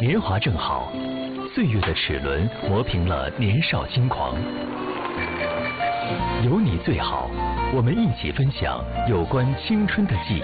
年华正好，岁月的齿轮磨平了年少轻狂。有你最好，我们一起分享有关青春的记忆。